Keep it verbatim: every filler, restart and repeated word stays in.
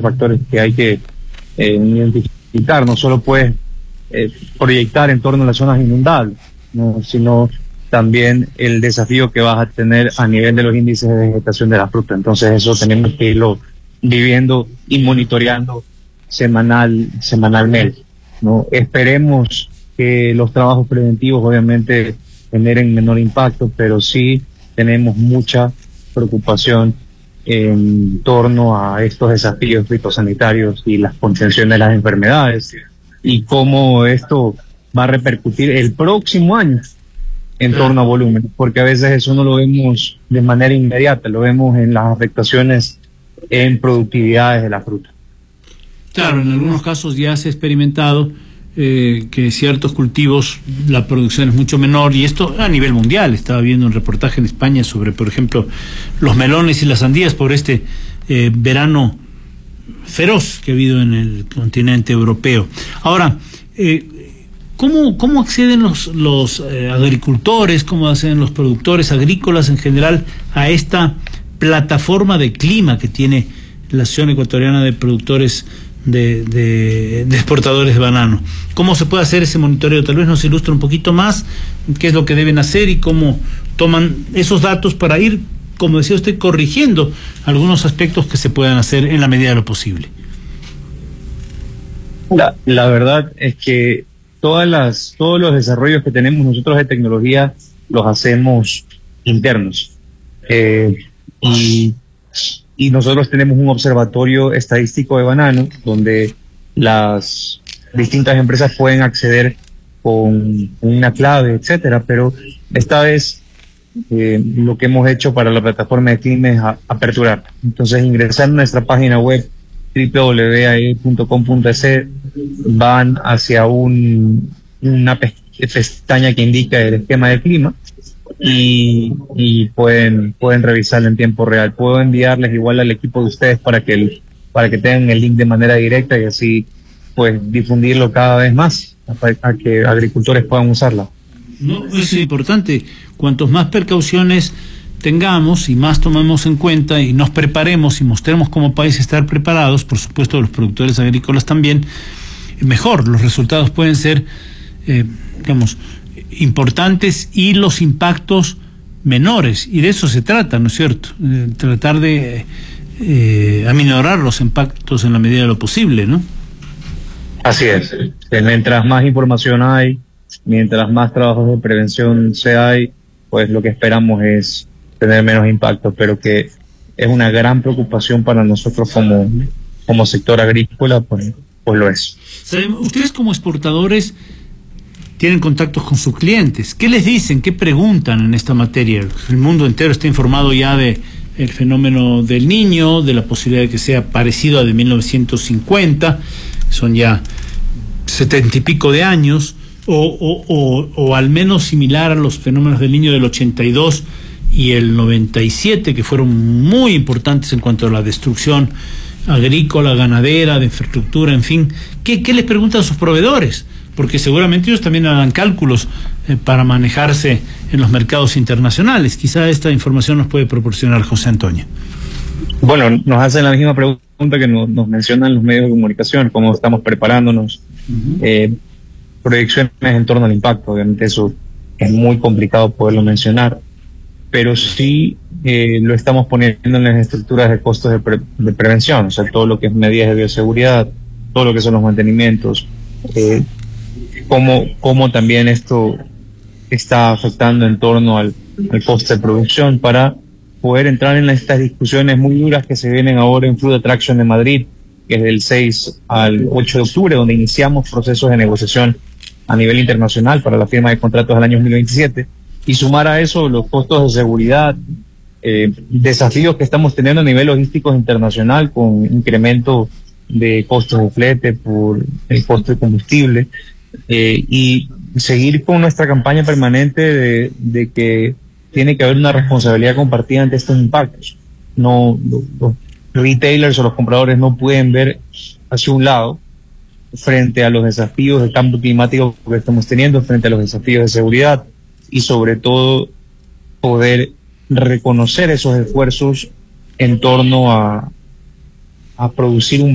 factores que hay que eh, identificar. No solo puedes eh, proyectar en torno a las zonas inundables, ¿no?, sino también el desafío que vas a tener a nivel de los índices de vegetación de la fruta. Entonces eso tenemos que irlo viviendo y monitoreando semanal, semanalmente, ¿no? Esperemos que los trabajos preventivos obviamente generen menor impacto, pero sí tenemos mucha preocupación en torno a estos desafíos fitosanitarios y las contención de las enfermedades y cómo esto va a repercutir el próximo año en torno a volumen, porque a veces eso no lo vemos de manera inmediata, lo vemos en las afectaciones en productividades de la fruta. Claro, en algunos casos ya se ha experimentado eh, que ciertos cultivos la producción es mucho menor, y esto a nivel mundial. Estaba viendo un reportaje en España sobre, por ejemplo, los melones y las sandías por este eh, verano feroz que ha habido en el continente europeo. Ahora, eh, ¿Cómo, cómo acceden los, los eh, agricultores, cómo acceden los productores agrícolas en general a esta plataforma de clima que tiene la Asociación Ecuatoriana de Productores de, de, de Exportadores de Banano? ¿Cómo se puede hacer ese monitoreo? Tal vez nos ilustre un poquito más qué es lo que deben hacer y cómo toman esos datos para ir, como decía usted, corrigiendo algunos aspectos que se puedan hacer en la medida de lo posible. La, la verdad es que Todas las, todos los desarrollos que tenemos nosotros de tecnología los hacemos internos. Eh, y, y nosotros tenemos un observatorio estadístico de banano donde las distintas empresas pueden acceder con una clave, etcétera. Pero esta vez eh, lo que hemos hecho para la plataforma de clima es a, aperturar. Entonces, ingresar a nuestra página web doble u doble u doble u punto a e punto com punto es van hacia un, una pestaña que indica el esquema de clima y, y pueden pueden revisarlo en tiempo real. Puedo enviarles igual al equipo de ustedes para que el, para que tengan el link de manera directa y así pues difundirlo cada vez más para, para que agricultores puedan usarla. No, es importante. Cuantos más precauciones tengamos y más tomemos en cuenta y nos preparemos y mostremos como país estar preparados, por supuesto los productores agrícolas también, mejor. Los resultados pueden ser, eh, digamos, importantes y los impactos menores, y de eso se trata, ¿no es cierto? Eh, tratar de eh, aminorar los impactos en la medida de lo posible, ¿no? Así es. Mientras más información hay, mientras más trabajos de prevención se hay, pues lo que esperamos es tener menos impacto, pero que es una gran preocupación para nosotros como, como sector agrícola, pues, pues lo es. Ustedes como exportadores tienen contactos con sus clientes. ¿Qué les dicen? ¿Qué preguntan en esta materia? El mundo entero está informado ya de el fenómeno del Niño, de la posibilidad de que sea parecido a de mil novecientos cincuenta, son ya setenta y pico de años, o, o, o, o al menos similar a los fenómenos del Niño del ochenta y dos y el noventa y siete, que fueron muy importantes en cuanto a la destrucción agrícola, ganadera, de infraestructura, en fin. ¿Qué, qué les preguntan a sus proveedores? Porque seguramente ellos también harán cálculos eh, para manejarse en los mercados internacionales. Quizá esta información nos puede proporcionar José Antonio. Bueno, nos hacen la misma pregunta que nos, nos mencionan los medios de comunicación, cómo estamos preparándonos, uh-huh. eh, proyecciones en torno al impacto. Obviamente eso es muy complicado poderlo mencionar, pero sí eh, lo estamos poniendo en las estructuras de costos de, pre de prevención, o sea, todo lo que es medidas de bioseguridad, todo lo que son los mantenimientos, eh, cómo, cómo también esto está afectando en torno al, al coste de producción para poder entrar en estas discusiones muy duras que se vienen ahora en Fruit Attraction de Madrid, que es del seis al ocho de octubre, donde iniciamos procesos de negociación a nivel internacional para la firma de contratos del año dos mil veintisiete, y sumar a eso los costos de seguridad, eh, desafíos que estamos teniendo a nivel logístico internacional con incremento de costos de flete por el costo de combustible, eh, y seguir con nuestra campaña permanente de, de que tiene que haber una responsabilidad compartida ante estos impactos. No, los, los retailers o los compradores no pueden ver hacia un lado frente a los desafíos del cambio climático que estamos teniendo, frente a los desafíos de seguridad, y sobre todo poder reconocer esos esfuerzos en torno a, a producir un